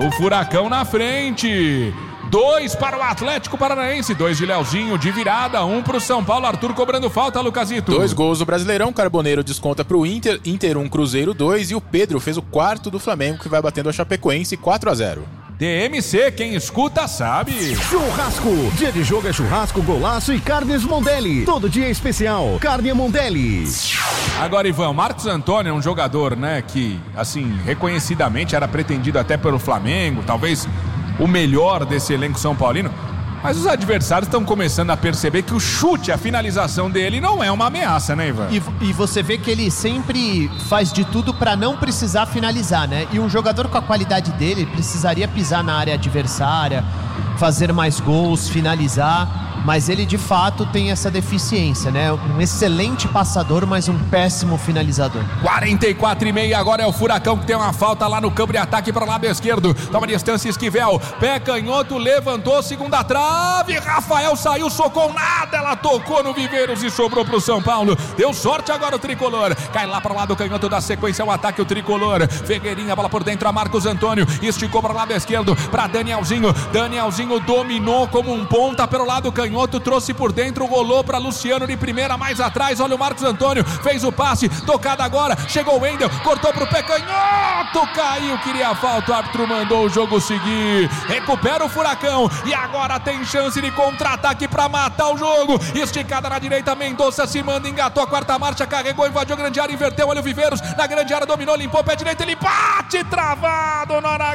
O Furacão na frente. 2 para o Atlético Paranaense, 2 de Leozinho de virada, 1 para o São Paulo. Arthur cobrando falta, Lucasito. 2 gols do Brasileirão, Carboneiro desconta para o Inter, Inter 1, Cruzeiro 2 e o Pedro fez o quarto do Flamengo que vai batendo a Chapecoense 4-0. DMC, quem escuta sabe. Churrasco, dia de jogo é churrasco, golaço e carnes Mondelli. Todo dia é especial, carne Mondelli. Agora, Ivan, Marcos Antônio é um jogador, né, que, assim, reconhecidamente era pretendido até pelo Flamengo, talvez o melhor desse elenco são paulino, mas os adversários estão começando a perceber que o chute, a finalização dele não é uma ameaça, né, Ivan? E você vê que ele sempre faz de tudo para não precisar finalizar, né? E um jogador com a qualidade dele precisaria pisar na área adversária, fazer mais gols, finalizar, mas ele de fato tem essa deficiência, né? Um excelente passador, mas um péssimo finalizador. 44,5, agora é o Furacão que tem uma falta lá no campo de ataque para o lado esquerdo. Toma distância, Esquivel, pé canhoto, levantou, segunda trave, Rafael saiu, socou nada, ela tocou no Viveiros e sobrou pro São Paulo. Deu sorte agora o Tricolor, cai lá para o lado canhoto da sequência, o ataque o Tricolor. Figueirinha, bola por dentro a Marcos Antônio, esticou para o lado esquerdo, para Danielzinho dominou como um ponta pelo lado canhoto, trouxe por dentro, rolou para Luciano de primeira, mais atrás, olha o Marcos Antônio, fez o passe, tocada agora, chegou o Wendel, cortou pro pé canhoto, caiu, queria a falta, o árbitro mandou o jogo seguir, recupera o Furacão, e agora tem chance de contra-ataque para matar o jogo, esticada na direita, Mendonça se manda, engatou a quarta marcha, carregou, invadiu a grande área, inverteu, olha o Viveiros, na grande área, dominou, limpou, pé direito, ele bate, travado na hora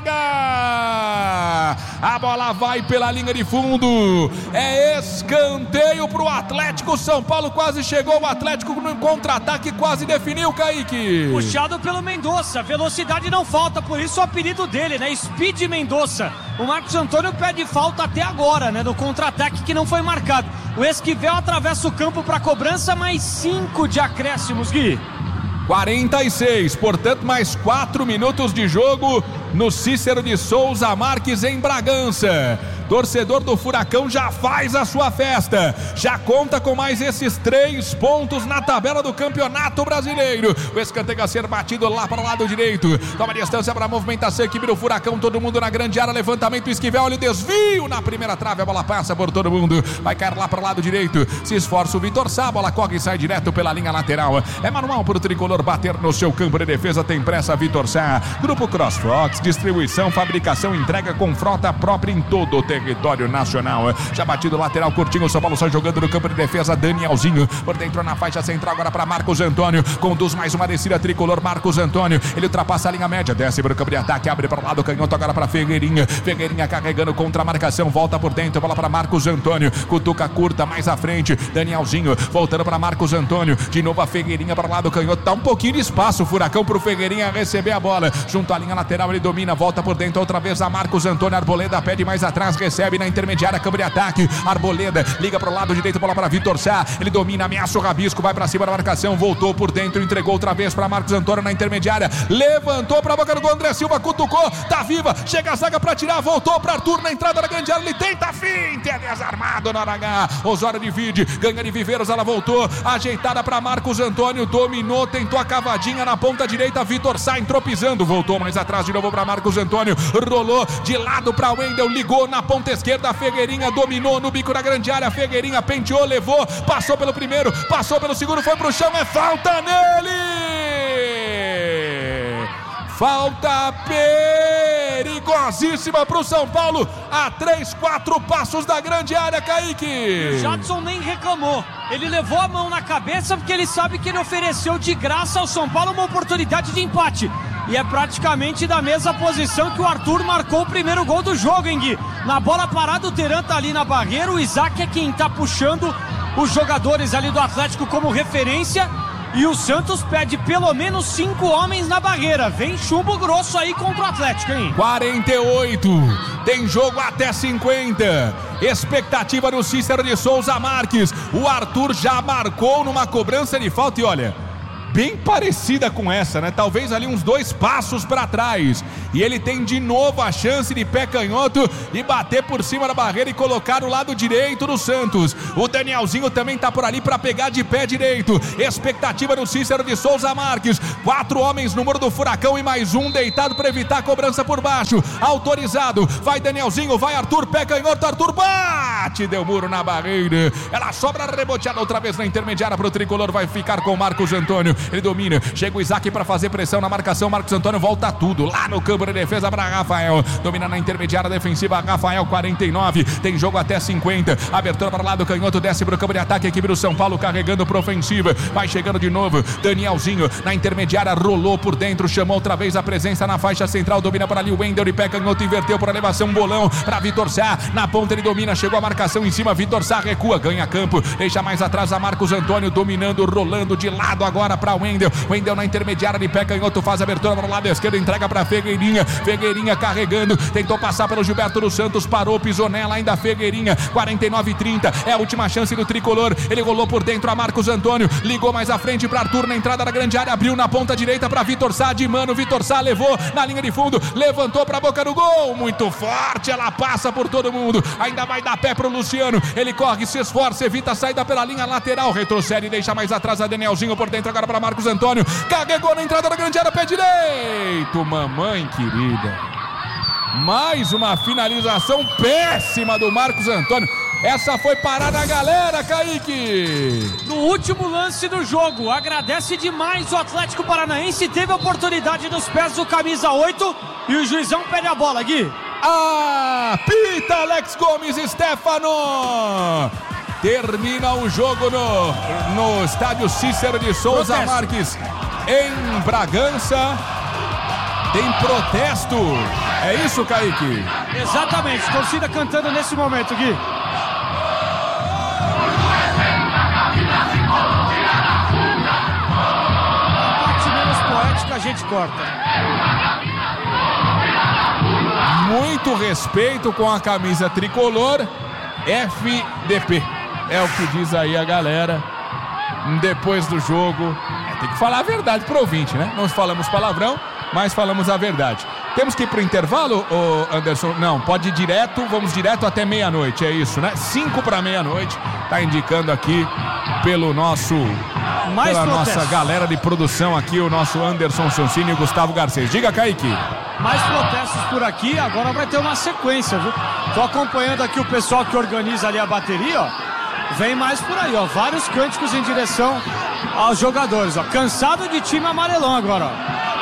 H, a bola vai pela linha de fundo, é escanteio pro Atlético. São Paulo quase chegou, o Atlético no contra-ataque quase definiu, Kaique. Puxado pelo Mendonça, velocidade não falta, por isso o apelido dele, né? Speed Mendonça. O Marcos Antônio pede falta até agora, né? Do contra-ataque que não foi marcado. O Esquivel atravessa o campo para cobrança, mais 5 de acréscimos, Gui. 46, portanto mais 4 minutos de jogo no Cícero de Souza Marques em Bragança. Torcedor do Furacão já faz a sua festa, já conta com mais esses 3 pontos na tabela do Campeonato Brasileiro. O escanteio a ser batido lá para o lado direito, toma distância para a movimentação, equipe do Furacão, todo mundo na grande área, levantamento, Esquivel, olha o desvio na primeira trave, a bola passa por todo mundo, vai cair lá para o lado direito, se esforça o Vitor Sá, a bola corre e sai direto pela linha lateral, é manual para o Tricolor bater no seu campo de defesa, tem pressa Vitor Sá, Grupo CrossFox, distribuição, fabricação, entrega com frota própria em todo o território nacional. Já batido lateral, curtinho, o São Paulo sai jogando no campo de defesa, Danielzinho, por dentro na faixa central, agora para Marcos Antônio, conduz mais uma descida Tricolor, Marcos Antônio, ele ultrapassa a linha média, desce para o campo de ataque, abre para o lado canhoto, agora para Figueirinha carregando contra a marcação, volta por dentro, bola para Marcos Antônio, cutuca curta, mais à frente, Danielzinho, voltando para Marcos Antônio, de novo a Figueirinha para o lado canhoto, dá um pouquinho de espaço, o Furacão para o Figueirinha receber a bola, junto à linha lateral, ele domina, volta por dentro, outra vez a Marcos Antônio, Arboleda pede mais atrás, recebe na intermediária, campo de ataque, Arboleda liga para o lado direito, bola para Vitor Sá, ele domina, ameaça o rabisco, vai para cima da marcação, voltou por dentro, entregou outra vez para Marcos Antônio na intermediária, levantou para a boca do gol, André Silva cutucou, tá viva, chega a zaga para tirar, voltou para Arthur na entrada da grande área, ele tenta finta, é desarmado na hora H, Osório divide, ganha de Viveiros, ela voltou, ajeitada para Marcos Antônio, dominou, tentou a cavadinha na ponta direita, Vitor Sá entrou pisando, voltou mais atrás de novo para Marcos Antônio, rolou de lado para Wendel, ligou na ponta esquerda, Figueirinha dominou no bico da grande área, Figueirinha penteou, levou, passou pelo primeiro, passou pelo segundo, foi pro chão, é falta nele! Falta perigosíssima pro São Paulo, a 3, 4 passos da grande área, Kaique. O Jadson nem reclamou, ele levou a mão na cabeça porque ele sabe que ele ofereceu de graça ao São Paulo uma oportunidade de empate. E é praticamente da mesma posição que o Arthur marcou o primeiro gol do jogo, hein, Gui? Na bola parada, o Teran tá ali na barreira, o Isaac é quem tá puxando os jogadores ali do Atlético como referência. E o Santos pede pelo menos 5 homens na barreira. Vem chumbo grosso aí contra o Atlético, hein? 48, tem jogo até 50. Expectativa do Cícero de Souza Marques. O Arthur já marcou numa cobrança de falta e olha, bem parecida com essa, né? Talvez ali uns 2 passos para trás. E ele tem de novo a chance de pé canhoto e bater por cima da barreira e colocar o lado direito do Santos. O Danielzinho também tá por ali para pegar de pé direito. Expectativa no Cícero de Souza Marques. 4 homens no muro do Furacão e mais um deitado para evitar a cobrança por baixo. Autorizado. Vai Danielzinho, vai Arthur, pé canhoto, Arthur bate. Deu muro na barreira. Ela sobra reboteada outra vez na intermediária pro tricolor. Vai ficar com o Marcos Antônio. Ele domina. Chega o Isaac para fazer pressão na marcação. Marcos Antônio volta tudo lá no campo de defesa para Rafael. Domina na intermediária defensiva. Rafael 49. Tem jogo até 50. Abertura para o lado canhoto. Desce pro campo de ataque. Equipe do São Paulo carregando pro ofensiva. Vai chegando de novo. Danielzinho na intermediária. Rolou por dentro. Chamou outra vez a presença na faixa central. Domina para ali o Wendel. E pé canhoto. Inverteu por elevação. Bolão para Vitor Sá. Na ponta ele domina. Chegou a marcação em cima. Vitor Sá recua. Ganha campo. Deixa mais atrás a Marcos Antônio. Dominando. Rolando de lado agora para Wendel. Wendel na intermediária de pé canhoto. Faz a abertura para o lado esquerdo. Entrega para Figueirinha. Figueirinha carregando. Tentou passar pelo Gilberto dos Santos. Parou. Pisou nela. Ainda Figueirinha. 49-30. É a última chance do tricolor. Ele rolou por dentro a Marcos Antônio. Ligou mais à frente para Arthur na entrada da grande área. Abriu na ponta direita para Vitor Sá. De mano. Vitor Sá levou na linha de fundo. Levantou para a boca do gol. Muito forte. Ela passa por todo mundo. Ainda vai dar pé para o Luciano. Ele corre, se esforça. Evita a saída pela linha lateral. Retrocede e deixa mais atrás a Danielzinho por dentro agora para Marcos Antônio. Carregou na entrada da grande área. Pé direito. Mamãe querida. Mais uma finalização péssima do Marcos Antônio. Essa foi parar na galera, Kaique. No último lance do jogo, agradece demais o Atlético Paranaense. Teve a oportunidade nos pés do camisa 8 e o juizão perde a bola, Gui. Pita Alex Gomes Stefano. Termina o jogo no estádio Cícero de Souza Marques em Bragança. Tem protesto. É isso, Kaique? Exatamente, torcida cantando nesse momento, Gui. A parte menos poética a gente corta. Muito respeito com a camisa tricolor. FDP. É o que diz aí a galera depois do jogo. Tem que falar a verdade pro ouvinte, né? Não falamos palavrão, mas falamos a verdade. Temos que ir pro intervalo, Anderson? Não, pode ir direto, vamos direto até meia-noite, é isso, né? 5 para meia-noite, tá indicando aqui pela nossa galera de produção aqui, o nosso Anderson Sonsini e o Gustavo Garcês. Diga, Kaique. Mais protestos por aqui, agora vai ter uma sequência, viu? Tô acompanhando aqui o pessoal que organiza ali a bateria, ó. Vem mais por aí, ó. Vários cânticos em direção aos jogadores, ó. Cansado de time amarelão agora, ó.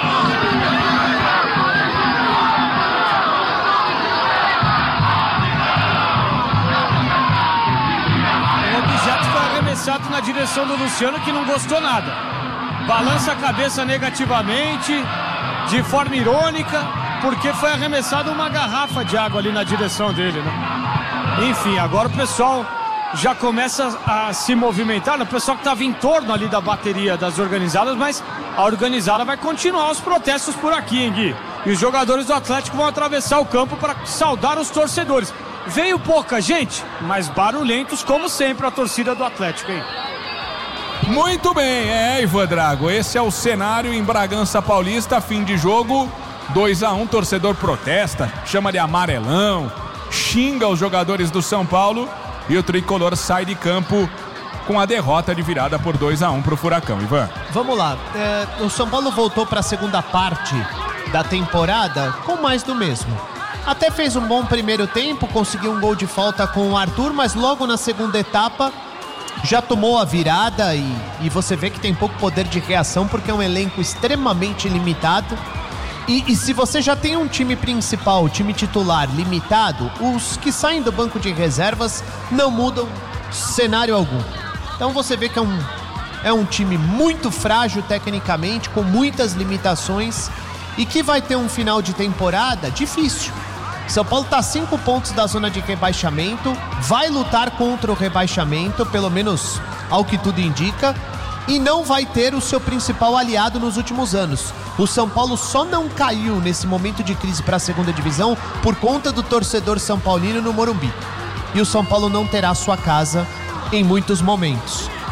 O objeto foi arremessado na direção do Luciano, que não gostou nada. Balança a cabeça negativamente, de forma irônica, porque foi arremessada uma garrafa de água ali na direção dele, né? Enfim, agora o pessoal já começa a se movimentar, o pessoal que estava em torno ali da bateria das organizadas, mas a organizada vai continuar os protestos por aqui, hein, Gui? E os jogadores do Atlético vão atravessar o campo para saudar os torcedores. Veio pouca gente, mas barulhentos como sempre a torcida do Atlético, hein? Muito bem, Ivan Drago, esse é o cenário em Bragança Paulista, fim de jogo, 2-1, torcedor protesta, chama de amarelão, xinga os jogadores do São Paulo e o tricolor sai de campo com a derrota de virada por 2-1 pro Furacão, Ivan. Vamos lá, o São Paulo voltou para a segunda parte da temporada com mais do mesmo. Até fez um bom primeiro tempo, conseguiu um gol de falta com o Arthur, mas logo na segunda etapa já tomou a virada e você vê que tem pouco poder de reação porque é um elenco extremamente limitado. E se você já tem um time principal, time titular limitado, os que saem do banco de reservas não mudam cenário algum. Então você vê que é um time muito frágil tecnicamente, com muitas limitações e que vai ter um final de temporada difícil. São Paulo está a 5 pontos da zona de rebaixamento, vai lutar contra o rebaixamento, pelo menos ao que tudo indica, e não vai ter o seu principal aliado nos últimos anos. O São Paulo só não caiu nesse momento de crise para a segunda divisão por conta do torcedor são paulino no Morumbi. E o São Paulo não terá sua casa em muitos momentos.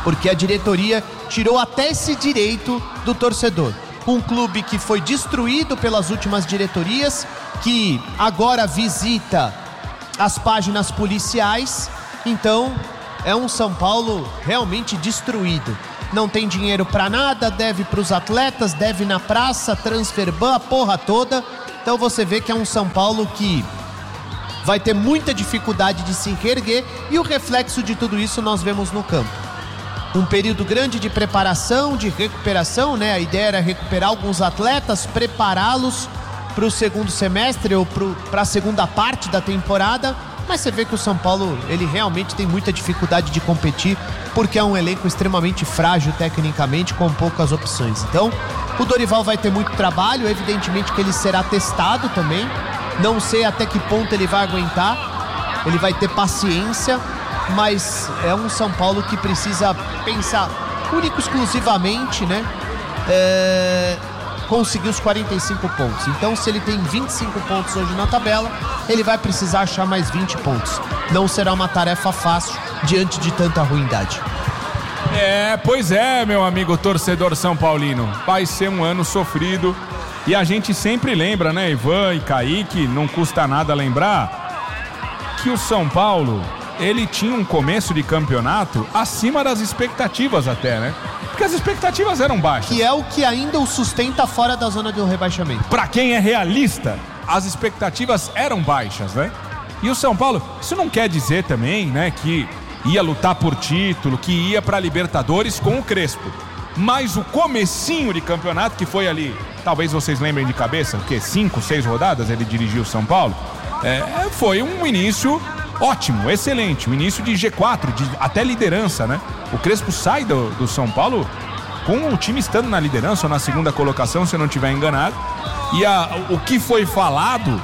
porque a diretoria tirou até esse direito do torcedor. Um clube que foi destruído pelas últimas diretorias, que agora visita as páginas policiais, então é um São Paulo realmente destruído. Não tem dinheiro pra nada, deve pros atletas, deve na praça, transferban, a porra toda. Então você vê que é um São Paulo que vai ter muita dificuldade de se reerguer, e o reflexo de tudo isso nós vemos no campo. Um período grande de preparação, de recuperação, né? A ideia era recuperar alguns atletas, prepará-los para o segundo semestre ou para a segunda parte da temporada, mas você vê que o São Paulo, ele realmente tem muita dificuldade de competir, porque é um elenco extremamente frágil tecnicamente, com poucas opções. Então, o Dorival vai ter muito trabalho, evidentemente que ele será testado também, não sei até que ponto ele vai aguentar, ele vai ter paciência, mas é um São Paulo que precisa pensar único exclusivamente, né? Conseguir os 45 pontos. Então, se ele tem 25 pontos hoje na tabela, ele vai precisar achar mais 20 pontos. Não será uma tarefa fácil diante de tanta ruindade. Pois é, meu amigo torcedor são paulino. Vai ser um ano sofrido. E a gente sempre lembra, né, Ivan e Kaique, não custa nada lembrar, que o São Paulo, ele tinha um começo de campeonato acima das expectativas até, né? Porque as expectativas eram baixas. Que é o que ainda o sustenta fora da zona do rebaixamento. Pra quem é realista, as expectativas eram baixas, né? E o São Paulo, isso não quer dizer também, né, que ia lutar por título, que ia pra Libertadores com o Crespo. Mas o comecinho de campeonato, que foi ali, talvez vocês lembrem de cabeça, o quê? 5, 6 rodadas ele dirigiu o São Paulo. Foi um início ótimo, excelente, um início de G4, de até liderança, né? O Crespo sai do São Paulo com o time estando na liderança ou na segunda colocação, se eu não estiver enganado. E o que foi falado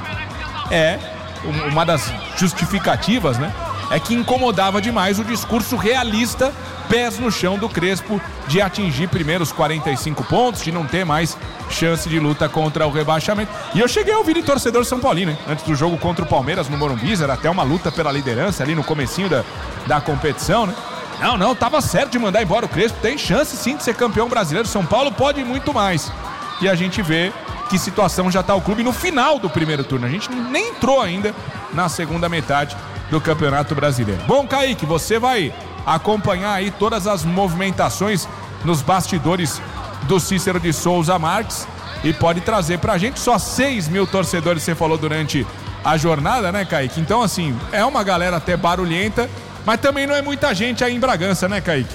uma das justificativas, né? É que incomodava demais o discurso realista, pés no chão do Crespo, de atingir primeiro os 45 pontos, de não ter mais chance de luta contra o rebaixamento. E eu cheguei a ouvir de torcedor São Paulino, hein? Antes do jogo contra o Palmeiras no Morumbi, era até uma luta pela liderança ali no comecinho da competição, né? Não, tava certo de mandar embora o Crespo, tem chance sim de ser campeão brasileiro, São Paulo pode muito mais. E a gente vê que situação já tá o clube no final do primeiro turno, a gente nem entrou ainda na segunda metade do Campeonato Brasileiro. Bom, Kaique, você vai acompanhar aí todas as movimentações nos bastidores do Cícero de Souza Marques e pode trazer pra gente. Só 6 mil torcedores você falou durante a jornada, né, Kaique? Então, assim, é uma galera até barulhenta, mas também não é muita gente aí em Bragança, né, Kaique?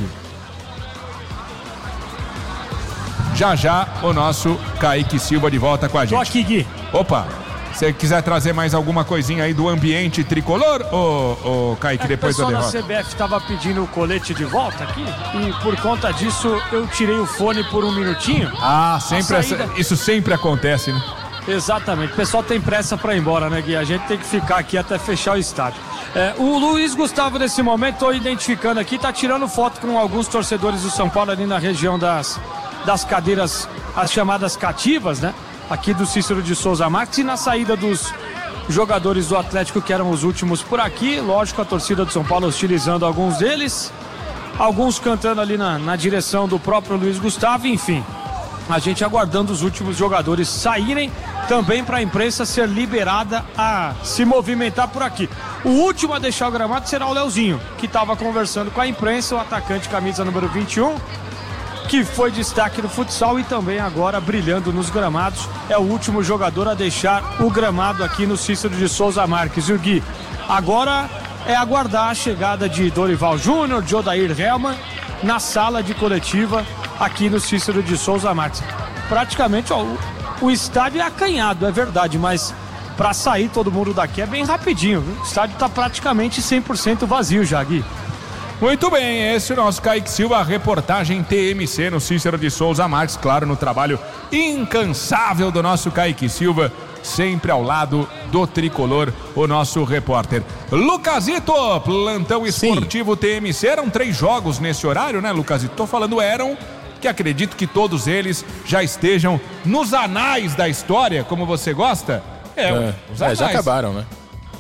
Já o nosso Kaique Silva de volta com a gente. Tô aqui, Gui. Opa! Se você quiser trazer mais alguma coisinha aí do ambiente tricolor, ô Kaique, depois da derrota. O pessoal da CBF estava pedindo o colete de volta aqui e por conta disso eu tirei o fone por um minutinho. Isso sempre acontece, né? Exatamente, o pessoal tem pressa para ir embora, né, Gui? A gente tem que ficar aqui até fechar o estádio. O Luiz Gustavo, nesse momento, estou identificando aqui, tá tirando foto com alguns torcedores do São Paulo ali na região das cadeiras, as chamadas cativas, né? Aqui do Cícero de Souza Marques, e na saída dos jogadores do Atlético, que eram os últimos por aqui, lógico, a torcida do São Paulo hostilizando alguns deles, alguns cantando ali na direção do próprio Luiz Gustavo, enfim, a gente aguardando os últimos jogadores saírem, também para a imprensa ser liberada a se movimentar por aqui. O último a deixar o gramado será o Leozinho, que estava conversando com a imprensa, o atacante camisa número 21, que foi destaque no futsal e também agora brilhando nos gramados. É o último jogador a deixar o gramado aqui no Cícero de Souza Marques. E o Gui, agora é aguardar a chegada de Dorival Júnior, de Odair Helman, na sala de coletiva aqui no Cícero de Souza Marques. Praticamente, o estádio é acanhado, é verdade, mas para sair todo mundo daqui é bem rapidinho, viu? O estádio está praticamente 100% vazio já, Gui. Muito bem, esse é o nosso Kaique Silva, reportagem TMC no Cícero de Souza Marques, claro, no trabalho incansável do nosso Kaique Silva, sempre ao lado do tricolor, o nosso repórter. Lucasito, plantão esportivo TMC, eram 3 jogos nesse horário, né, Lucasito? Tô falando que acredito que todos eles já estejam nos anais da história, como você gosta. Já acabaram, né?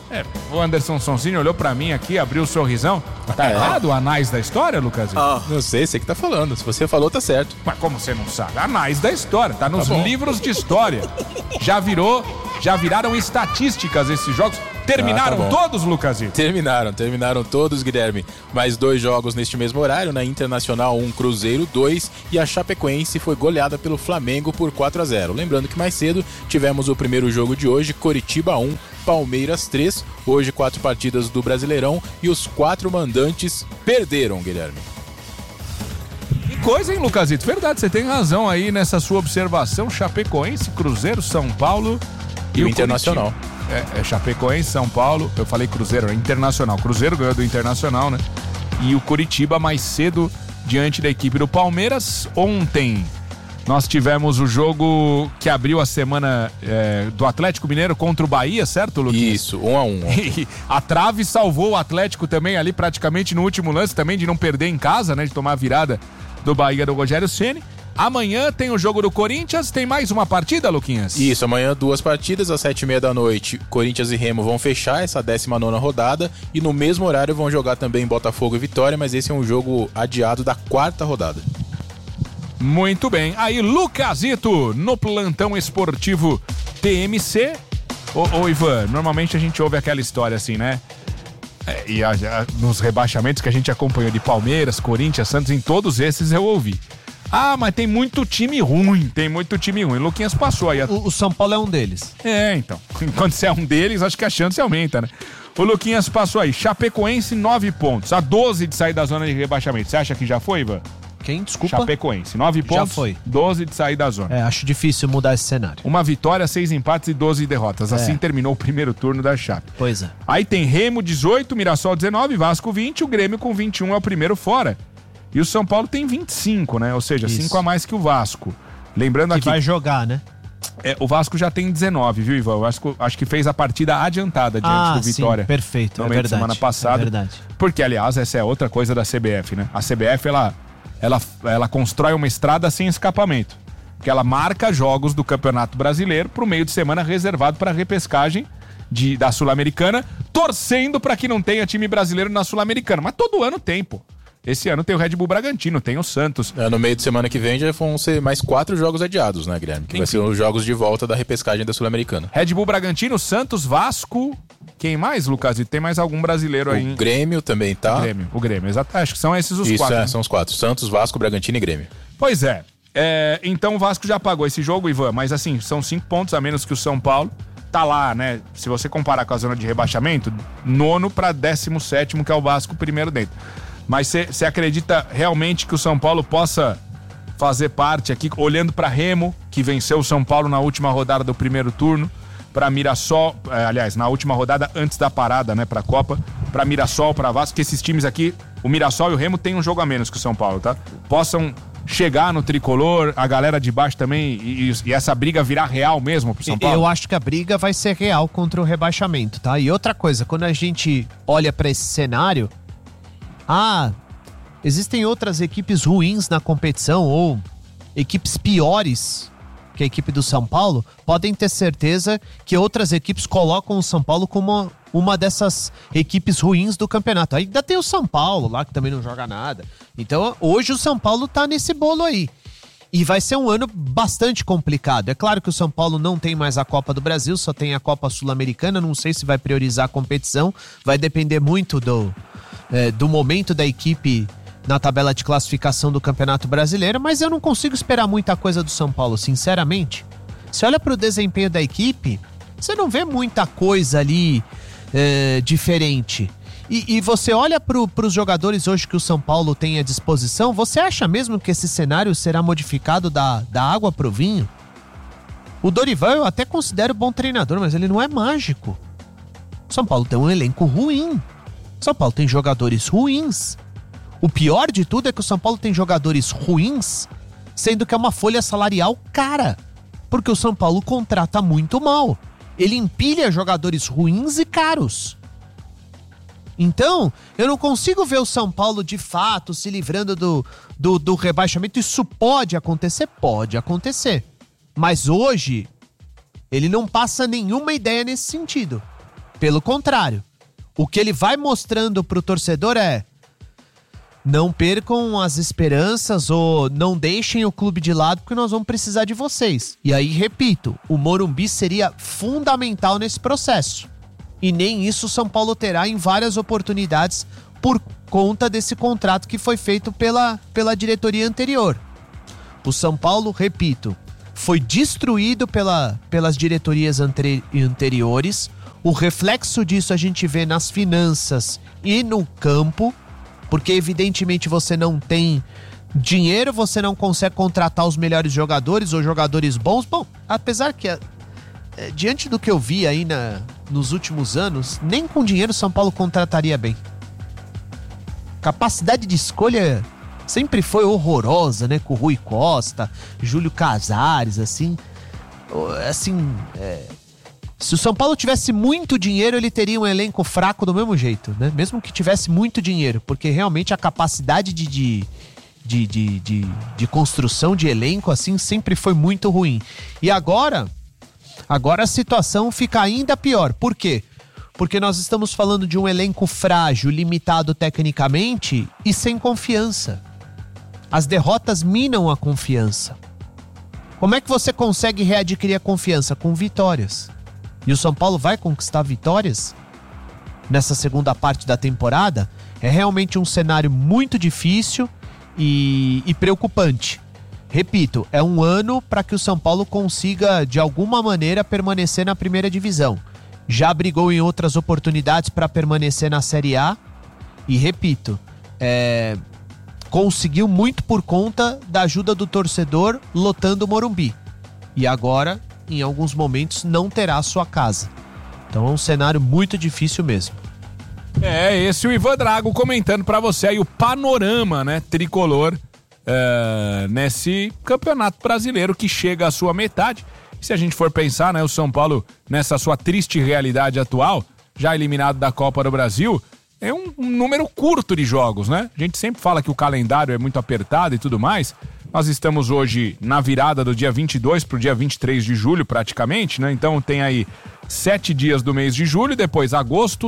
O Anderson Sonsini olhou pra mim aqui, abriu o sorrisão. Tá errado o anais da história, Lucas? Não sei, você que tá falando. Se você falou, tá certo. Mas como você não sabe? Anais da história, tá nos livros de história. Já viraram estatísticas esses jogos. Terminaram todos, Lucasito? Terminaram todos, Guilherme. Mais 2 jogos neste mesmo horário, na Internacional 1, Cruzeiro 2, e a Chapecoense foi goleada pelo Flamengo por 4-0. Lembrando que mais cedo tivemos o primeiro jogo de hoje, Coritiba 1, Palmeiras 3. Hoje 4 partidas do Brasileirão e os 4 mandantes perderam, Guilherme. Que coisa, hein, Lucasito? Verdade, você tem razão aí nessa sua observação. Chapecoense, Cruzeiro, São Paulo e o Internacional. É Chapecoense, São Paulo, eu falei Cruzeiro, é Internacional. Cruzeiro ganhou do Internacional, né? E o Coritiba mais cedo diante da equipe do Palmeiras. Ontem nós tivemos o jogo que abriu a semana do Atlético Mineiro contra o Bahia, certo, Luquinhas? Isso, 1-1. E a trave salvou o Atlético também ali praticamente no último lance, também de não perder em casa, né? De tomar a virada do Bahia do Rogério Ceni. Amanhã tem o jogo do Corinthians, tem mais uma partida, Luquinhas? Isso, amanhã 2 partidas, às 7h30 da noite, Corinthians e Remo vão fechar essa 19ª rodada e no mesmo horário vão jogar também Botafogo e Vitória, mas esse é um jogo adiado da 4ª rodada. Muito bem, aí Lucasito no plantão esportivo TMC. Ô Ivan, normalmente a gente ouve aquela história assim, né? Nos rebaixamentos que a gente acompanhou de Palmeiras, Corinthians, Santos, em todos esses eu ouvi. Mas tem muito time ruim, Luquinhas passou aí. O São Paulo é um deles. Então. Quando você é um deles, acho que a chance aumenta, né? O Luquinhas passou aí. Chapecoense, 9 pontos. A 12 de sair da zona de rebaixamento. Você acha que já foi, Ivan? Quem? Desculpa. Chapecoense, 9 pontos. Já foi. 12 de sair da zona. Acho difícil mudar esse cenário. Uma vitória, 6 empates e 12 derrotas. Assim terminou o primeiro turno da Chape. Pois é. Aí tem Remo, 18, Mirassol, 19, Vasco, 20. O Grêmio com 21 é o primeiro fora. E o São Paulo tem 25, né? Ou seja, 5 a mais que o Vasco. Lembrando aqui... Que vai jogar, né? O Vasco já tem 19, viu, Ivan? O Vasco acho que fez a partida adiantada diante do Vitória. Sim, perfeito. No meio de semana passada. É verdade. Porque, aliás, essa é outra coisa da CBF, né? A CBF, ela constrói uma estrada sem escapamento. Porque ela marca jogos do Campeonato Brasileiro pro meio de semana reservado para repescagem da Sul-Americana, torcendo para que não tenha time brasileiro na Sul-Americana. Mas todo ano tem, pô. Esse ano tem o Red Bull Bragantino, tem o Santos. No meio de semana que vem já vão ser mais 4 jogos adiados, né, Guilherme? Que vai ser os jogos de volta da repescagem da Sul-Americana. Red Bull Bragantino, Santos, Vasco... Quem mais, Lucas? E tem mais algum brasileiro aí? O Grêmio também, tá? O Grêmio, exato. Acho que são esses os 4. Isso, são os 4. Santos, Vasco, Bragantino e Grêmio. Pois é. Então o Vasco já pagou esse jogo, Ivan, mas assim, são 5 pontos a menos que o São Paulo. Tá lá, né? Se você comparar com a zona de rebaixamento, 9º para 17º, que é o Vasco, primeiro dentro. Mas você acredita realmente que o São Paulo possa fazer parte aqui, olhando para Remo, que venceu o São Paulo na última rodada do primeiro turno, para Mirassol, aliás, na última rodada antes da parada, né, para a Copa, para Mirassol, para Vasco, que esses times aqui, o Mirassol e o Remo, tem um jogo a menos que o São Paulo, tá? Possam chegar no tricolor, a galera de baixo também, e essa briga virar real mesmo pro São Paulo? Eu acho que a briga vai ser real contra o rebaixamento, tá? E outra coisa, quando a gente olha para esse cenário, existem outras equipes ruins na competição ou equipes piores que a equipe do São Paulo, podem ter certeza que outras equipes colocam o São Paulo como uma dessas equipes ruins do campeonato. Ainda tem o São Paulo lá, que também não joga nada. Então, hoje o São Paulo tá nesse bolo aí. E vai ser um ano bastante complicado. É claro que o São Paulo não tem mais a Copa do Brasil, só tem a Copa Sul-Americana. Não sei se vai priorizar a competição. Vai depender muito do momento da equipe na tabela de classificação do Campeonato Brasileiro, mas eu não consigo esperar muita coisa do São Paulo, sinceramente. Você olha para o desempenho da equipe, você não vê muita coisa ali diferente. E você olha para os jogadores hoje que o São Paulo tem à disposição, você acha mesmo que esse cenário será modificado da água para o vinho? O Dorival eu até considero bom treinador, mas ele não é mágico. São Paulo tem um elenco ruim. São Paulo tem jogadores ruins. O pior de tudo é que o São Paulo tem jogadores ruins, sendo que é uma folha salarial cara. Porque o São Paulo contrata muito mal. Ele empilha jogadores ruins e caros. Então, eu não consigo ver o São Paulo de fato se livrando do rebaixamento. Isso pode acontecer? Pode acontecer. Mas hoje, ele não passa nenhuma ideia nesse sentido. Pelo contrário, o que ele vai mostrando pro torcedor é: não percam as esperanças ou não deixem o clube de lado porque nós vamos precisar de vocês. E aí, repito, o Morumbi seria fundamental nesse processo. E nem isso o São Paulo terá em várias oportunidades por conta desse contrato que foi feito pela diretoria anterior. O São Paulo, repito, foi destruído pelas diretorias anteriores. O reflexo disso a gente vê nas finanças e no campo, porque evidentemente você não tem dinheiro, você não consegue contratar os melhores jogadores ou jogadores bons. Bom, apesar que diante do que eu vi aí nos últimos anos, nem com dinheiro o São Paulo contrataria bem. Capacidade de escolha sempre foi horrorosa, né? Com Rui Costa, Júlio Casares, assim... Se o São Paulo tivesse muito dinheiro, ele teria um elenco fraco do mesmo jeito, né? Mesmo que tivesse muito dinheiro, porque realmente a capacidade de construção de elenco, assim, sempre foi muito ruim. E agora a situação fica ainda pior. Por quê? Porque nós estamos falando de um elenco frágil, limitado tecnicamente e sem confiança. As derrotas minam a confiança. Como é que você consegue readquirir a confiança? Com vitórias. E o São Paulo vai conquistar vitórias nessa segunda parte da temporada? É realmente um cenário muito difícil e preocupante. Repito, é um ano para que o São Paulo consiga, de alguma maneira, permanecer na primeira divisão. Já brigou em outras oportunidades para permanecer na Série A. E repito, conseguiu muito por conta da ajuda do torcedor lotando o Morumbi. E agora, em alguns momentos, não terá a sua casa. Então é um cenário muito difícil mesmo. Esse é o Ivan Drago comentando para você aí o panorama, né, tricolor nesse campeonato brasileiro que chega à sua metade. Se a gente for pensar, né, o São Paulo, nessa sua triste realidade atual, já eliminado da Copa do Brasil, é um número curto de jogos, né? A gente sempre fala que o calendário é muito apertado e tudo mais. Nós estamos hoje na virada do dia 22 para o dia 23 de julho, praticamente, né? Então tem aí 7 dias do mês de julho, depois agosto,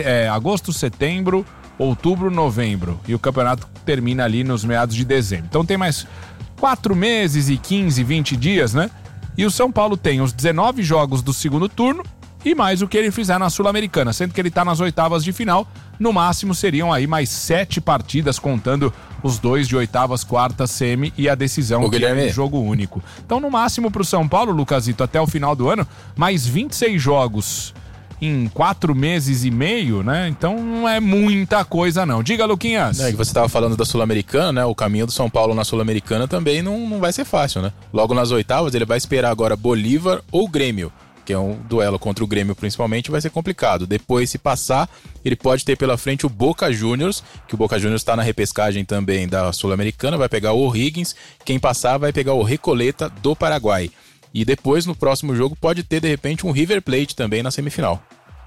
setembro, outubro, novembro. E o campeonato termina ali nos meados de dezembro. Então tem mais 4 meses e 15, 20 dias, né? E o São Paulo tem os 19 jogos do segundo turno e mais o que ele fizer na Sul-Americana, sendo que ele está nas oitavas de final. No máximo seriam aí mais 7 partidas, contando os 2 de oitavas, quartas, semi e a decisão, que é um jogo único. Então, no máximo para o São Paulo, Lucasito, até o final do ano, mais 26 jogos em 4 meses e meio, né? Então não é muita coisa não. Diga, Luquinhas. Que você estava falando da Sul-Americana, né? O caminho do São Paulo na Sul-Americana também não vai ser fácil, né? Logo nas oitavas ele vai esperar agora Bolívar ou Grêmio, que é um duelo contra o Grêmio principalmente, vai ser complicado. Depois, se passar, ele pode ter pela frente o Boca Juniors, que o Boca Juniors está na repescagem também da Sul-Americana, vai pegar o O'Higgins, quem passar vai pegar o Recoleta do Paraguai. E depois, no próximo jogo, pode ter, de repente, um River Plate também na semifinal.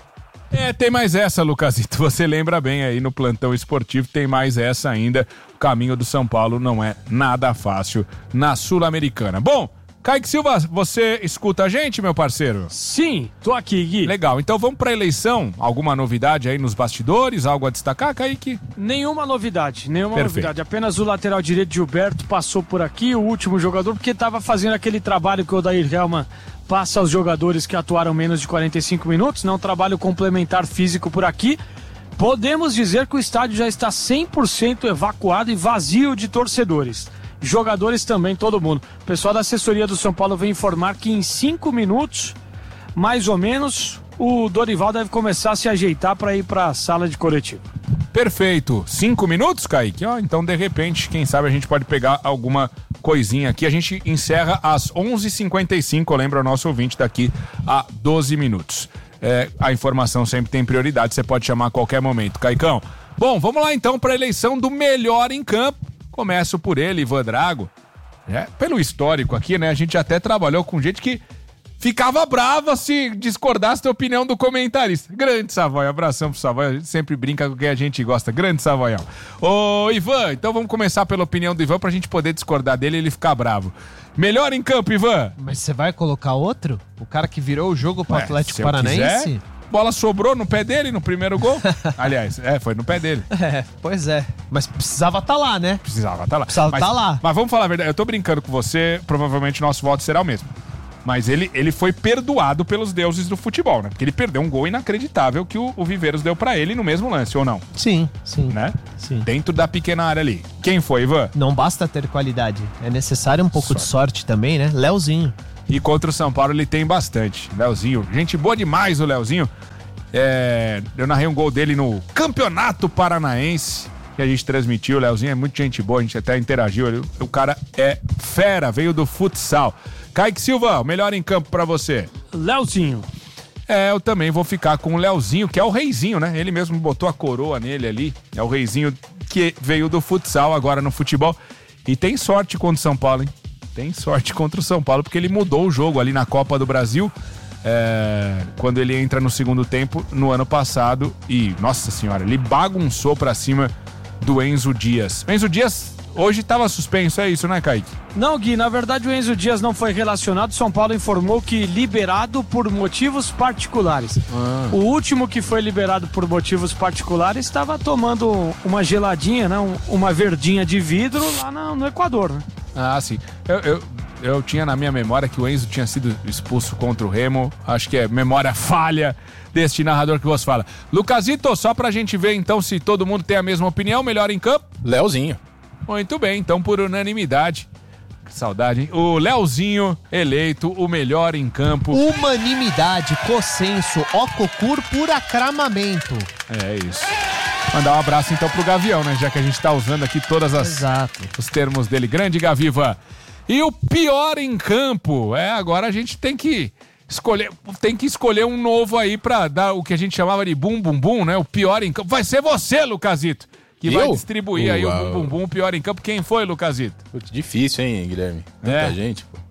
Tem mais essa, Lucasito. Você lembra bem aí no plantão esportivo, tem mais essa ainda. O caminho do São Paulo não é nada fácil na Sul-Americana. Bom, Kaique Silva, você escuta a gente, meu parceiro? Sim, tô aqui, Gui. Legal, então vamos pra eleição. Alguma novidade aí nos bastidores? Algo a destacar, Kaique? Nenhuma novidade. Apenas o lateral direito Gilberto passou por aqui, o último jogador, porque tava fazendo aquele trabalho que o Odair Hellmann passa aos jogadores que atuaram menos de 45 minutos, né? Um trabalho complementar físico por aqui. Podemos dizer que o estádio já está 100% evacuado e vazio de torcedores. Jogadores também, todo mundo. O pessoal da assessoria do São Paulo vem informar que em 5 minutos, mais ou menos, o Dorival deve começar a se ajeitar para ir para a sala de coletivo. Perfeito. 5 minutos, Kaique? Então, de repente, quem sabe a gente pode pegar alguma coisinha aqui. A gente encerra às 11h55, lembra o nosso ouvinte, daqui a 12 minutos. A informação sempre tem prioridade, você pode chamar a qualquer momento. Caicão. Bom, vamos lá então para a eleição do melhor em campo. Começo por ele, Ivan Drago. Pelo histórico aqui, né? A gente até trabalhou com gente que ficava brava se discordasse da opinião do comentarista. Grande Savoia, abração pro Savoia. A gente sempre brinca com quem a gente gosta. Grande Savoião. Ô, Ivan, então vamos começar pela opinião do Ivan pra gente poder discordar dele e ele ficar bravo. Melhor em campo, Ivan. Mas você vai colocar outro? O cara que virou o jogo pro Atlético Paranaense? bola sobrou no pé dele no primeiro gol. Aliás, foi no pé dele. Pois é. Mas precisava estar lá, né? Precisava estar lá. Precisava estar lá. Mas vamos falar a verdade, eu tô brincando com você, provavelmente nosso voto será o mesmo. Mas ele foi perdoado pelos deuses do futebol, né? Porque ele perdeu um gol inacreditável que o Viveiros deu pra ele no mesmo lance, ou não? Sim. Né? Sim. Dentro da pequena área ali. Quem foi, Ivan? Não basta ter qualidade. É necessário um pouco de sorte também, né? Leozinho. E contra o São Paulo ele tem bastante. Leozinho, gente boa demais o Leozinho. Eu narrei um gol dele no Campeonato Paranaense, que a gente transmitiu. O Leozinho é muito gente boa, a gente até interagiu. O cara é fera, veio do futsal. Kaique Silva, o melhor em campo pra você. Leozinho. Eu também vou ficar com o Leozinho, que é o reizinho, né? Ele mesmo botou a coroa nele ali. É o reizinho que veio do futsal agora no futebol. E tem sorte contra o São Paulo, hein? Tem sorte contra o São Paulo, porque ele mudou o jogo ali na Copa do Brasil. Quando ele entra no segundo tempo, no ano passado. E, nossa senhora, ele bagunçou pra cima do Enzo Dias. O Enzo Dias hoje estava suspenso, é isso, né, Kaique? Não, Gui, na verdade o Enzo Dias não foi relacionado. São Paulo informou que liberado por motivos particulares. O último que foi liberado por motivos particulares estava tomando uma geladinha, né? Uma verdinha de vidro lá no Equador, né? Ah, sim. Eu tinha na minha memória que o Enzo tinha sido expulso contra o Remo. Acho que é memória falha deste narrador que você fala. Lucasito, só pra gente ver então se todo mundo tem a mesma opinião, melhor em campo? Leozinho. Muito bem, então por unanimidade. Que saudade, hein? O Leozinho eleito o melhor em campo. Unanimidade, consenso, ococur por acramamento. É isso. Mandar um abraço então pro Gavião, né? Já que a gente tá usando aqui todas os termos dele. Grande Gaviva. E o pior em campo. Agora a gente tem que escolher um novo aí pra dar o que a gente chamava de bum bum bum, né? O pior em campo. Vai ser você, Lucasito, que vai distribuir aí o bum bum bum, o pior em campo. Quem foi, Lucasito? Difícil, hein, Guilherme? Muita gente, pô.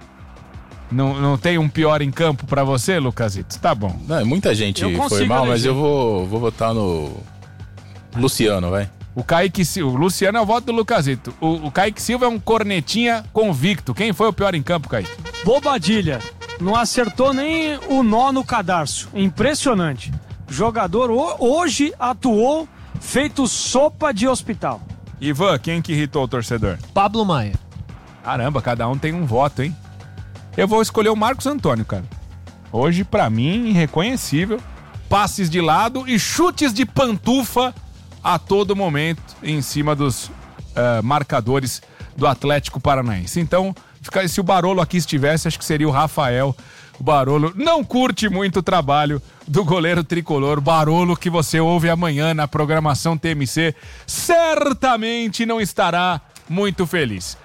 Não tem um pior em campo pra você, Lucasito? Tá bom. Não, muita gente foi mal, mas eu vou votar no Luciano, vai. O Luciano é o voto do Lucasito. O Kaique Silva é um cornetinha convicto. Quem foi o pior em campo, Kaique? Bobadilha. Não acertou nem o nó no cadarço. Impressionante. O jogador hoje atuou feito sopa de hospital. Ivan, quem que irritou o torcedor? Pablo Maia. Caramba, cada um tem um voto, hein? Eu vou escolher o Marcos Antônio, cara. Hoje, pra mim, irreconhecível. Passes de lado e chutes de pantufa a todo momento em cima dos marcadores do Atlético Paranaense. Então, se o Barolo aqui estivesse, acho que seria o Rafael. O Barolo não curte muito o trabalho do goleiro tricolor. Barolo, que você ouve amanhã na programação TMC, certamente não estará muito feliz.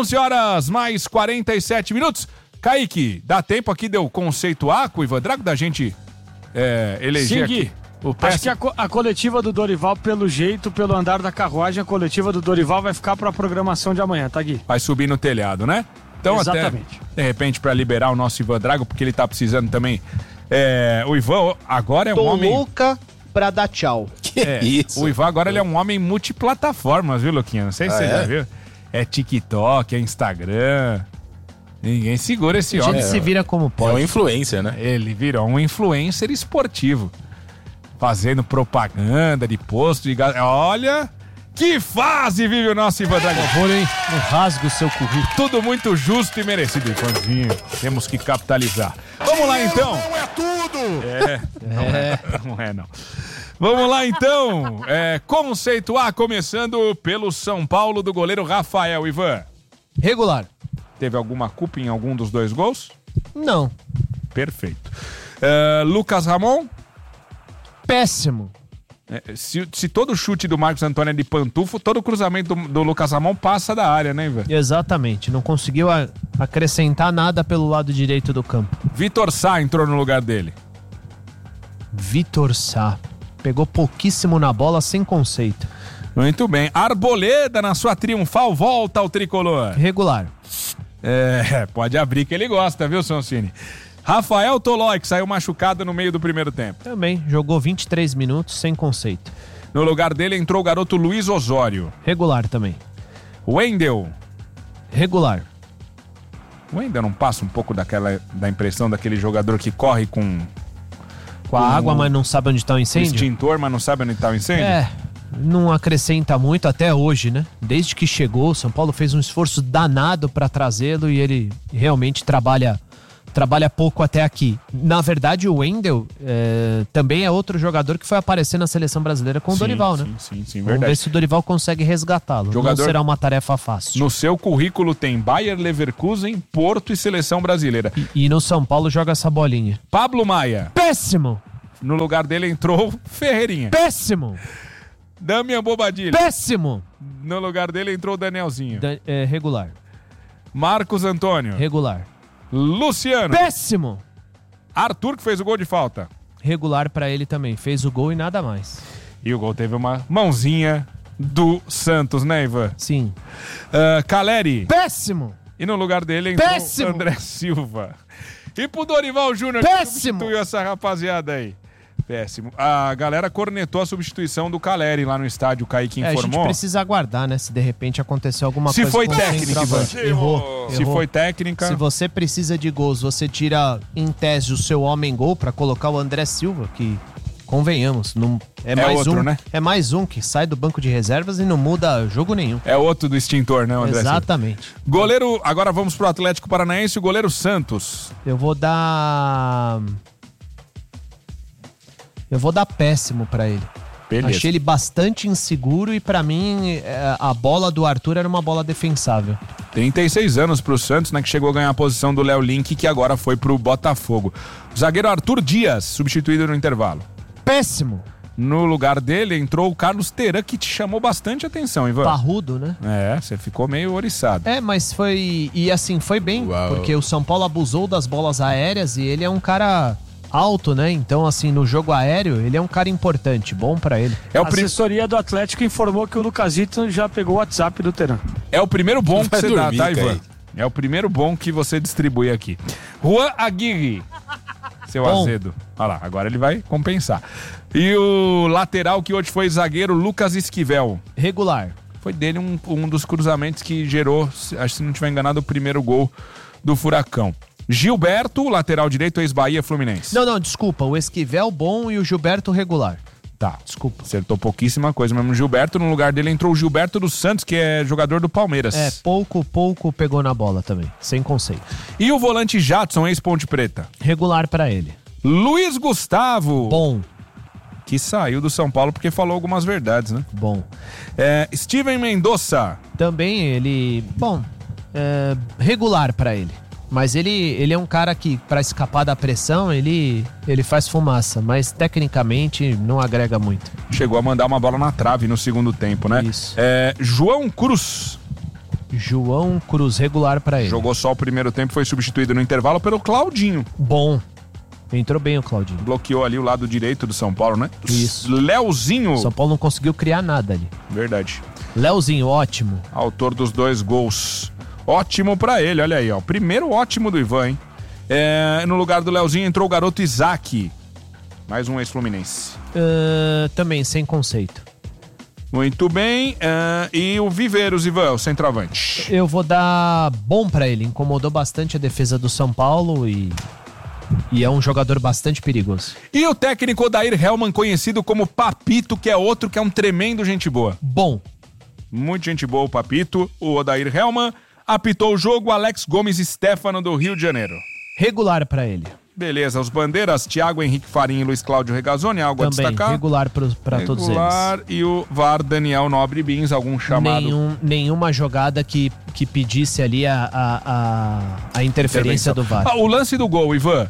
11h mais 47. Kaique, dá tempo aqui de eu conceituar com o Ivan Drago da gente eleger Sim, aqui? Acho que a coletiva do Dorival, pelo jeito, pelo andar da carruagem, a coletiva do Dorival vai ficar pra programação de amanhã, tá, Gui? Vai subir no telhado, né? Então, exatamente. Até, de repente, pra liberar o nosso Ivan Drago, porque ele tá precisando também. O Ivan agora é um homem... Tô louca pra dar tchau. Que isso? O Ivan agora ele é um homem multiplataformas, viu, Luquinha? Não sei se você já viu. É TikTok, é Instagram... Ninguém segura esse homem. A gente se vira como pode. É um influencer, né? Ele virou um influencer esportivo. Fazendo propaganda de posto de gás. Olha, que fase vive o nosso Ivan Drago. Por favor, hein? Não rasga o seu currículo. Tudo muito justo e merecido, Ivanzinho. Temos que capitalizar. Vamos lá, então. Não é tudo! Não é, não. Vamos lá, então. Conceituar, começando pelo São Paulo do goleiro Rafael. Ivan. Regular. Teve alguma culpa em algum dos dois gols? Não. Perfeito. Lucas Ramon? Péssimo. Se todo chute do Marcos Antônio é de pantufo, todo cruzamento do Lucas Ramon passa da área, né, Ivan? Exatamente. Não conseguiu acrescentar nada pelo lado direito do campo. Vitor Sá entrou no lugar dele. Vitor Sá. Pegou pouquíssimo na bola, sem conceito. Muito bem. Arboleda, na sua triunfal volta ao tricolor. Regular. Pode abrir que ele gosta, viu, Sonsini? Rafael Tolói, que saiu machucado no meio do primeiro tempo. Também, jogou 23 minutos, sem conceito. No lugar dele entrou o garoto Luiz Osório. Regular também. Wendel. Regular. O Wendel não passa um pouco da impressão daquele jogador que corre com Com a água, mas não sabe onde tá o incêndio? Extintor, mas não sabe onde tá o incêndio? Não acrescenta muito até hoje, né? Desde que chegou, o São Paulo fez um esforço danado para trazê-lo e ele realmente trabalha pouco até aqui. Na verdade, o Wendel também é outro jogador que foi aparecer na seleção brasileira com o Dorival, né? Sim, Vamos verdade. ver se o Dorival consegue resgatá-lo. Não será uma tarefa fácil. No seu currículo tem Bayer Leverkusen, Porto e seleção brasileira. E no São Paulo joga essa bolinha. Pablo Maia. Péssimo! No lugar dele entrou Ferreirinha. Péssimo! Damian Bobadilha. Péssimo! No lugar dele entrou o Danielzinho. Regular. Marcos Antônio. Regular. Luciano. Péssimo! Arthur, que fez o gol de falta. Regular pra ele também. Fez o gol e nada mais. E o gol teve uma mãozinha do Santos, né, Ivan? Sim. Caleri. Péssimo! E no lugar dele entrou Péssimo! André Silva. E pro Dorival Júnior, que substituiu essa rapaziada aí. Péssimo. A galera cornetou a substituição do Caleri lá no estádio, o Kaique informou. A gente precisa aguardar, né? Se de repente acontecer alguma coisa. Se foi técnica, Ivan. Errou. Se foi técnica. Se você precisa de gols, você tira, em tese, o seu homem-gol pra colocar o André Silva, que, convenhamos, não, mais outro, um, né? É mais um que sai do banco de reservas e não muda jogo nenhum. É outro do extintor, né, André? Exatamente. Silva? Goleiro, agora vamos pro Atlético Paranaense, o goleiro Santos. Eu vou dar péssimo pra ele. Beleza. Achei ele bastante inseguro e pra mim a bola do Arthur era uma bola defensável. 36 anos pro Santos, né, que chegou a ganhar a posição do Léo Link, que agora foi pro Botafogo. O zagueiro Arthur Dias, substituído no intervalo. Péssimo. No lugar dele entrou o Carlos Teran, que te chamou bastante atenção, Ivan. Parrudo, né? Você ficou meio oriçado. Mas foi... E assim, foi bem, porque o São Paulo abusou das bolas aéreas e ele é um cara alto, né? Então, assim, no jogo aéreo, ele é um cara importante, bom pra ele. A assessoria do Atlético informou que o Lucasito já pegou o WhatsApp do Teran. É o primeiro bom que você dormir, dá, tá, Ivan? Kaique? É o primeiro bom que você distribui aqui. Juan Aguirre. Seu bom. azedo. Olha lá, agora ele vai compensar. E o lateral que hoje foi zagueiro, Lucas Esquivel. Regular. Foi dele um dos cruzamentos que gerou, acho que se não estiver enganado, o primeiro gol do Furacão. Gilberto, lateral direito, ex-Bahia Fluminense. Não, desculpa. O Esquivel bom e o Gilberto regular. Tá, desculpa. Acertou pouquíssima coisa mesmo. Gilberto, no lugar dele entrou o Gilberto dos Santos, que é jogador do Palmeiras. Pouco pegou na bola também. Sem conceito. E o volante Jadson, ex-Ponte Preta. Regular pra ele. Luiz Gustavo. Bom. Que saiu do São Paulo porque falou algumas verdades, né? Bom. Steven Mendonça. Também ele... Bom. Regular pra ele. Mas ele é um cara que, pra escapar da pressão, ele faz fumaça. Mas, tecnicamente, não agrega muito. Chegou a mandar uma bola na trave no segundo tempo, né? Isso. João Cruz. João Cruz, regular pra ele. Jogou só o primeiro tempo, foi substituído no intervalo pelo Claudinho. Bom. Entrou bem o Claudinho. Bloqueou ali o lado direito do São Paulo, né? Isso. Leozinho. São Paulo não conseguiu criar nada ali. Verdade. Leozinho, ótimo. Autor dos 2 gols. Ótimo pra ele, olha aí, ó. Primeiro ótimo do Ivan, hein? No lugar do Leozinho entrou o garoto Isaac. Mais um ex-Fluminense. Também, sem conceito. Muito bem. E o Viveiros, Ivan, o centroavante. Eu vou dar bom pra ele. Incomodou bastante a defesa do São Paulo e é um jogador bastante perigoso. E o técnico Odair Hellmann, conhecido como Papito, que é outro que é um tremendo gente boa. Bom. Muito gente boa o Papito. O Odair Hellmann apitou o jogo, Alex Gomes Stefano do Rio de Janeiro. Regular pra ele. Beleza, os bandeiras, Thiago Henrique Farinha e Luiz Cláudio Regazzoni, algo também, a destacar? Regular pra todos eles. Regular, e o VAR Daniel Nobre Bins, algum chamado? Nenhuma jogada que pedisse ali a interferência do VAR. O lance do gol, Ivan,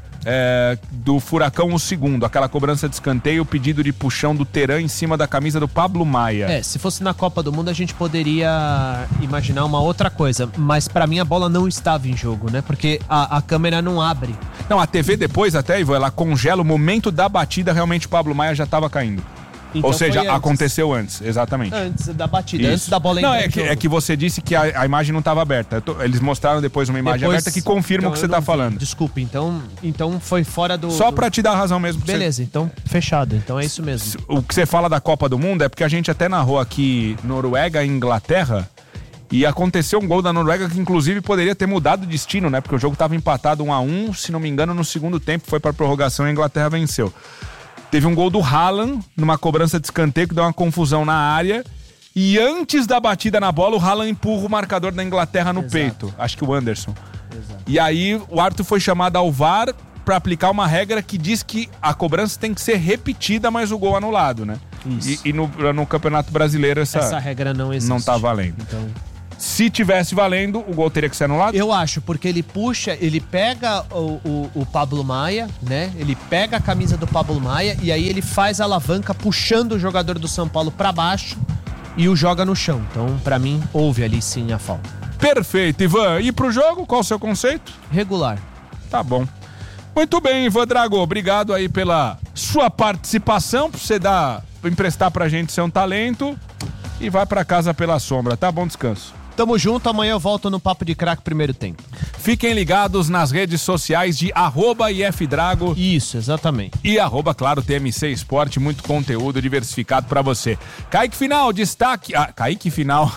do Furacão, o segundo, aquela cobrança de escanteio, o pedido de puxão do Teran em cima da camisa do Pablo Maia. Se fosse na Copa do Mundo a gente poderia imaginar uma outra coisa, mas pra mim a bola não estava em jogo, né? Porque a câmera não abre. Não, a TV depois até, Ivan, ela congela o momento da batida, realmente o Pablo Maia já estava caindo. Então ou seja, aconteceu antes, exatamente. Antes da batida, Isso. antes da bola entrar. Não, é que você disse que a imagem não estava aberta. Eles mostraram depois uma imagem aberta que confirma o que você está falando. Desculpa, então foi fora do... Só pra te dar razão mesmo. Beleza, então fechado. Então é isso mesmo. O que você fala da Copa do Mundo é porque a gente até narrou aqui Noruega e Inglaterra E aconteceu um gol da Noruega que inclusive poderia ter mudado o destino, né? Porque o jogo estava empatado 1-1, se não me engano, no segundo tempo foi para prorrogação e a Inglaterra venceu. Teve um gol do Haaland numa cobrança de escanteio que deu uma confusão na área. E antes da batida na bola, o Haaland empurra o marcador da Inglaterra no peito. Acho que o Anderson. Exato. E aí o árbitro foi chamado ao VAR para aplicar uma regra que diz que a cobrança tem que ser repetida, mas o gol anulado, né? Isso. E no Campeonato Brasileiro essa regra não existe. Não tá valendo. Então... Se tivesse valendo, o gol teria que ser anulado? Eu acho, porque ele puxa, ele pega o Pablo Maia, né? Ele pega a camisa do Pablo Maia e aí ele faz a alavanca puxando o jogador do São Paulo para baixo e o joga no chão. Então, pra mim, houve ali sim a falta. Perfeito, Ivan. E pro jogo, qual o seu conceito? Regular. Tá bom. Muito bem, Ivan Drago. Obrigado aí pela sua participação, por você emprestar pra gente seu talento e vai pra casa pela sombra, tá? Bom descanso. Tamo junto, amanhã eu volto no Papo de Craque primeiro tempo. Fiquem ligados nas redes sociais de @IFDrago. Isso, exatamente. E @claro TMC Esporte, muito conteúdo diversificado pra você. Kaique Final, destaque... Kaique Final...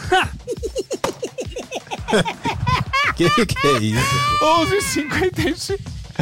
Que é isso? 11h55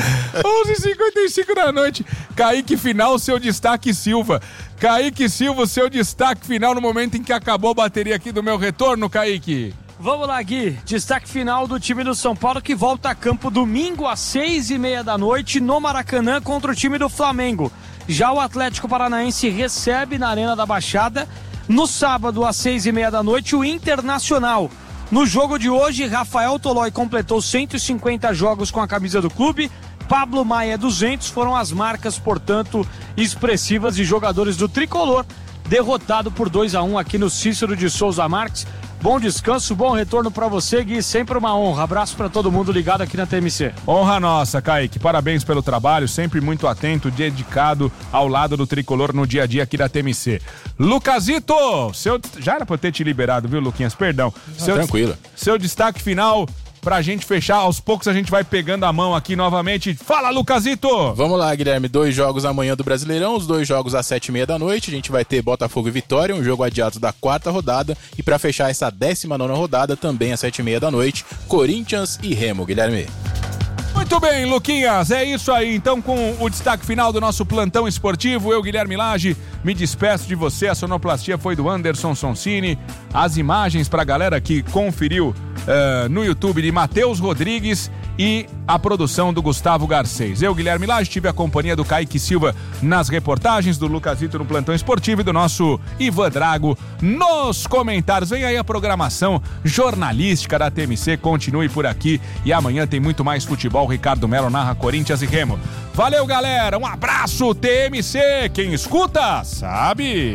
da noite. Kaique Final, seu destaque Silva. Kaique Silva, seu destaque final no momento em que acabou a bateria aqui do meu retorno, Kaique. Vamos lá, Gui. Destaque final do time do São Paulo que volta a campo domingo às 6h30 da noite no Maracanã contra o time do Flamengo. Já o Atlético Paranaense recebe na Arena da Baixada no sábado às 6h30 da noite o Internacional. No jogo de hoje, Rafael Tolói completou 150 jogos com a camisa do clube, Pablo Maia 200, foram as marcas, portanto, expressivas de jogadores do Tricolor, derrotado por 2-1 aqui no Cícero de Souza Marques. Bom descanso, bom retorno pra você, Gui, sempre uma honra. Abraço pra todo mundo ligado aqui na TMC. Honra nossa, Kaique. Parabéns pelo trabalho, sempre muito atento, dedicado ao lado do Tricolor no dia a dia aqui da TMC. Lucasito, já era pra eu ter te liberado, viu, Luquinhas? Perdão. Tranquilo. Seu destaque final pra gente fechar, aos poucos a gente vai pegando a mão aqui novamente. Fala, Lucasito! Vamos lá, Guilherme, 2 jogos amanhã do Brasileirão, os 2 jogos às 7h30 da noite, a gente vai ter Botafogo e Vitória, um jogo adiado da 4ª rodada, e pra fechar essa 19ª rodada, também às 7h30 da noite, Corinthians e Remo, Guilherme. Muito bem, Luquinhas, é isso aí. Então, com o destaque final do nosso plantão esportivo, eu, Guilherme Lage, me despeço de você. A sonoplastia foi do Anderson Sonsini. As imagens pra galera que conferiu no YouTube de Matheus Rodrigues e a produção do Gustavo Garcês. Eu, Guilherme Lage, tive a companhia do Kaique Silva nas reportagens, do Lucasito no plantão esportivo e do nosso Ivan Drago nos comentários. Vem aí a programação jornalística da TMC, continue por aqui e amanhã tem muito mais futebol. Ricardo Melo narra Corinthians e Remo. Valeu, galera, um abraço, TMC, quem escuta sabe.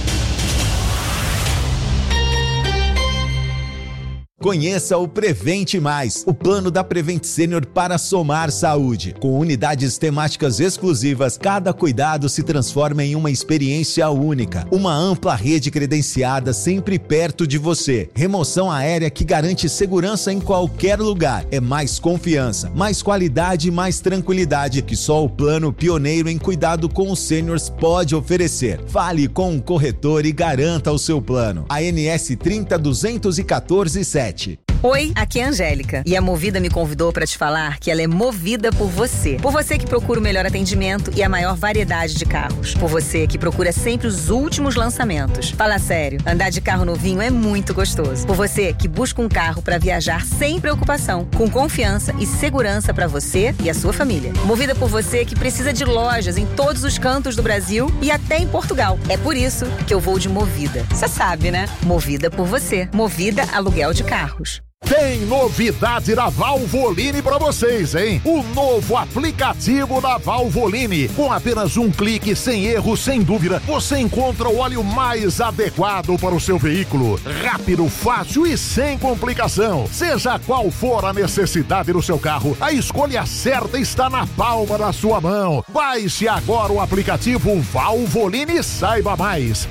Conheça o Prevente Mais, o plano da Prevent Senior para somar saúde. Com unidades temáticas exclusivas, cada cuidado se transforma em uma experiência única. Uma ampla rede credenciada sempre perto de você. Remoção aérea que garante segurança em qualquer lugar. É mais confiança, mais qualidade e mais tranquilidade que só o plano pioneiro em cuidado com os seniors pode oferecer. Fale com o corretor e garanta o seu plano. ANS 302147. Oi, aqui é a Angélica e a Movida me convidou para te falar que ela é movida por você. Por você que procura o melhor atendimento e a maior variedade de carros. Por você que procura sempre os últimos lançamentos. Fala sério, andar de carro novinho é muito gostoso. Por você que busca um carro para viajar sem preocupação, com confiança e segurança para você e a sua família. Movida por você que precisa de lojas em todos os cantos do Brasil e até em Portugal. É por isso que eu vou de Movida. Você sabe, né? Movida por você. Movida Aluguel de Carros. Tem novidade da Valvoline pra vocês, hein? O novo aplicativo da Valvoline. Com apenas um clique, sem erro, sem dúvida, você encontra o óleo mais adequado para o seu veículo. Rápido, fácil e sem complicação. Seja qual for a necessidade do seu carro, a escolha certa está na palma da sua mão. Baixe agora o aplicativo Valvoline e saiba mais.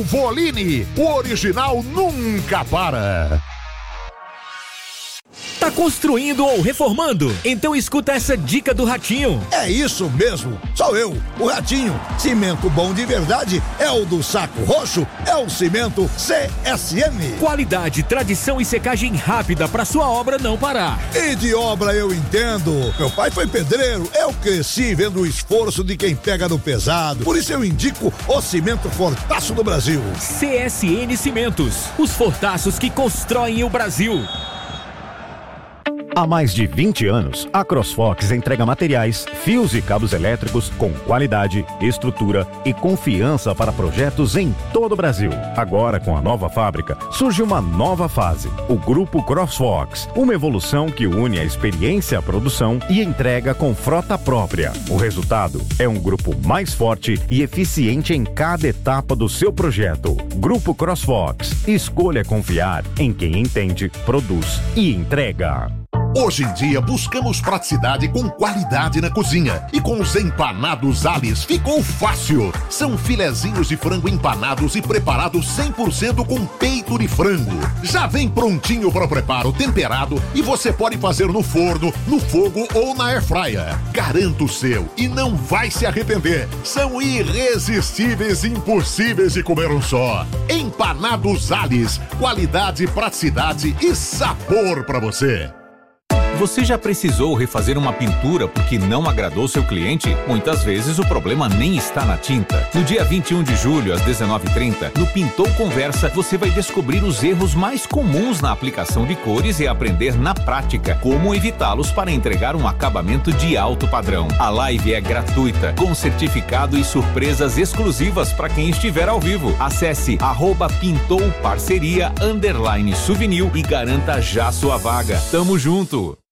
Valvoline, o original nunca para. Tá Tá construindo ou reformando? Então escuta essa dica do Ratinho. É isso mesmo, sou eu, o Ratinho. Cimento bom de verdade é o do Saco Roxo, é o cimento CSN. Qualidade, tradição e secagem rápida para sua obra não parar. E de obra eu entendo. Meu pai foi pedreiro, eu cresci vendo o esforço de quem pega no pesado. Por isso eu indico o cimento Fortaço do Brasil. CSN Cimentos, os fortaços que constroem o Brasil. Há mais de 20 anos, a CrossFox entrega materiais, fios e cabos elétricos com qualidade, estrutura e confiança para projetos em todo o Brasil. Agora, com a nova fábrica, surge uma nova fase, o Grupo CrossFox, uma evolução que une a experiência à produção e entrega com frota própria. O resultado é um grupo mais forte e eficiente em cada etapa do seu projeto. Grupo CrossFox, escolha confiar em quem entende, produz e entrega. Hoje em dia buscamos praticidade com qualidade na cozinha. E com os empanados Alice ficou fácil. São filezinhos de frango empanados e preparados 100% com peito de frango. Já vem prontinho para o preparo, temperado, e você pode fazer no forno, no fogo ou na airfryer. Garanto o seu e não vai se arrepender. São irresistíveis e impossíveis de comer um só. Empanados Alice, qualidade, praticidade e sabor para você. Você já precisou refazer uma pintura porque não agradou seu cliente? Muitas vezes o problema nem está na tinta. No dia 21 de julho, às 19h30, no Pintou Conversa, você vai descobrir os erros mais comuns na aplicação de cores e aprender na prática como evitá-los para entregar um acabamento de alto padrão. A live é gratuita, com certificado e surpresas exclusivas para quem estiver ao vivo. Acesse @pintouparceria_souvenir e garanta já sua vaga. Tamo junto!